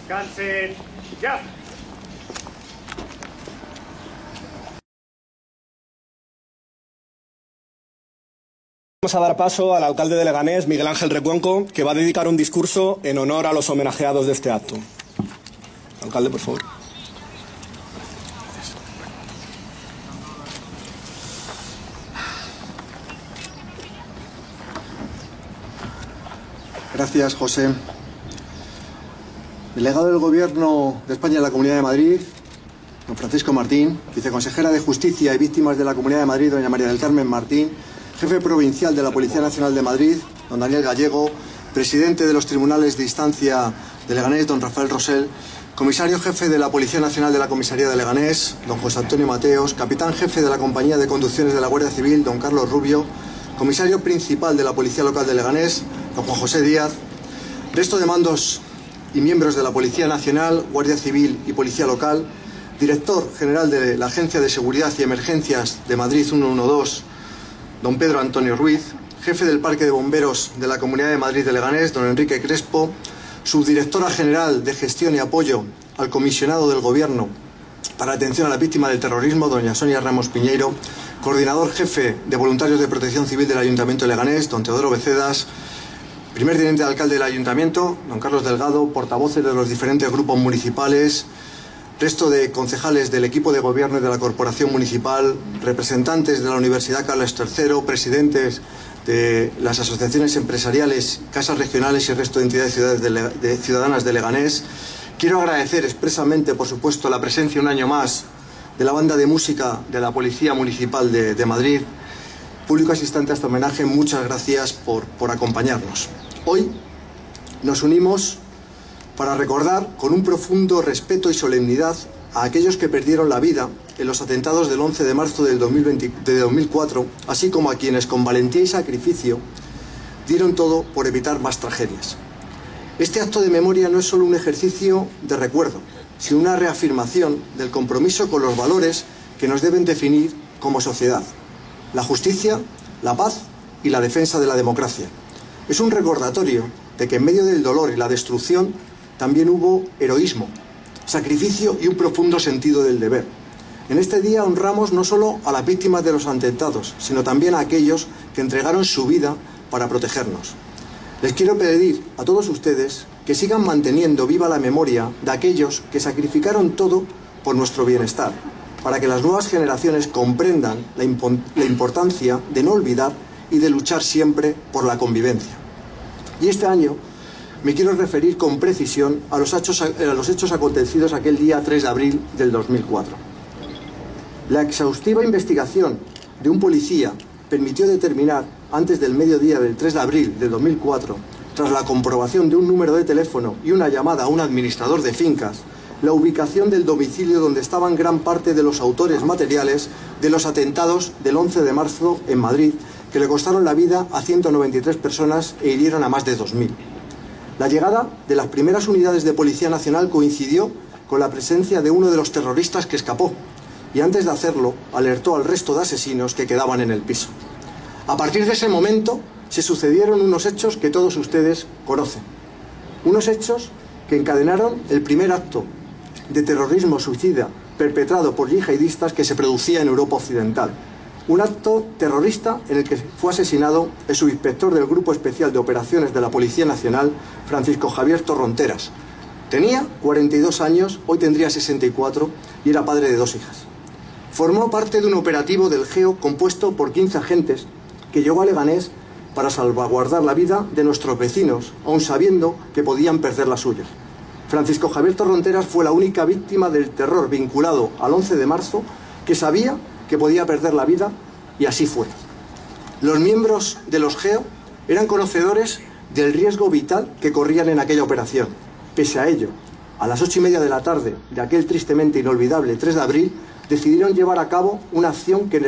Descansen ya. Vamos a dar paso al alcalde de Leganés, Miguel Ángel Recuenco, que va a dedicar un discurso en honor a los homenajeados de este acto. Alcalde, por favor. Gracias, José. Delegado del Gobierno de España en la Comunidad de Madrid, don Francisco Martín, viceconsejera de Justicia y Víctimas de la Comunidad de Madrid, doña María del Carmen Martín, jefe provincial de la Policía Nacional de Madrid, don Daniel Gallego, presidente de los Tribunales de Instancia de Leganés, don Rafael Rosell, comisario jefe de la Policía Nacional de la Comisaría de Leganés, don José Antonio Mateos, capitán jefe de la Compañía de Conducciones de la Guardia Civil, don Carlos Rubio, comisario principal de la Policía Local de Leganés, don Juan José Díaz, resto de mandos y miembros de la Policía Nacional, Guardia Civil y Policía Local, director general de la Agencia de Seguridad y Emergencias de Madrid 112, don Pedro Antonio Ruiz, jefe del Parque de Bomberos de la Comunidad de Madrid de Leganés, don Enrique Crespo, subdirectora general de Gestión y Apoyo al comisionado del Gobierno para atención a la víctima del terrorismo, doña Sonia Ramos Piñeiro, coordinador jefe de Voluntarios de Protección Civil del Ayuntamiento de Leganés, don Teodoro Becedas, primer teniente de alcalde del Ayuntamiento, don Carlos Delgado, portavoces de los diferentes grupos municipales, resto de concejales del equipo de gobierno y de la Corporación Municipal, representantes de la Universidad Carlos III, presidentes de las asociaciones empresariales, casas regionales y el resto de entidades ciudadanas de Leganés. Quiero agradecer expresamente, por supuesto, la presencia un año más de la banda de música de la Policía Municipal de Madrid. Público asistente a este homenaje, muchas gracias por acompañarnos. Hoy nos unimos para recordar con un profundo respeto y solemnidad a aquellos que perdieron la vida en los atentados del 11 de marzo de 2004, así como a quienes con valentía y sacrificio dieron todo por evitar más tragedias. Este acto de memoria no es solo un ejercicio de recuerdo, sino una reafirmación del compromiso con los valores que nos deben definir como sociedad: la justicia, la paz y la defensa de la democracia. Es un recordatorio de que en medio del dolor y la destrucción también hubo heroísmo, sacrificio y un profundo sentido del deber. En este día honramos no solo a las víctimas de los atentados, sino también a aquellos que entregaron su vida para protegernos. Les quiero pedir a todos ustedes que sigan manteniendo viva la memoria de aquellos que sacrificaron todo por nuestro bienestar, para que las nuevas generaciones comprendan la importancia de no olvidar y de luchar siempre por la convivencia. Y este año me quiero referir con precisión a los hechos acontecidos aquel día 3 de abril del 2004. La exhaustiva investigación de un policía permitió determinar, antes del mediodía del 3 de abril del 2004, tras la comprobación de un número de teléfono y una llamada a un administrador de fincas, la ubicación del domicilio donde estaban gran parte de los autores materiales de los atentados del 11 de marzo en Madrid, que le costaron la vida a 193 personas e hirieron a más de 2.000. La llegada de las primeras unidades de Policía Nacional coincidió con la presencia de uno de los terroristas que escapó, y antes de hacerlo alertó al resto de asesinos que quedaban en el piso. A partir de ese momento se sucedieron unos hechos que todos ustedes conocen. Unos hechos que encadenaron el primer acto de terrorismo suicida perpetrado por yihadistas que se producía en Europa Occidental. Un acto terrorista en el que fue asesinado el subinspector del Grupo Especial de Operaciones de la Policía Nacional, Francisco Javier Torronteras. Tenía 42 años, hoy tendría 64 y era padre de 2 hijas. Formó parte de un operativo del GEO compuesto por 15 agentes que llegó a Leganés para salvaguardar la vida de nuestros vecinos, aun sabiendo que podían perder la suya. Francisco Javier Torronteras fue la única víctima del terror vinculado al 11 de marzo que sabía que podía perder la vida, y así fue. Los miembros de los GEO eran conocedores del riesgo vital que corrían en aquella operación. Pese a ello, a las 8:30 de la tarde de aquel tristemente inolvidable 3 de abril, decidieron llevar a cabo una acción que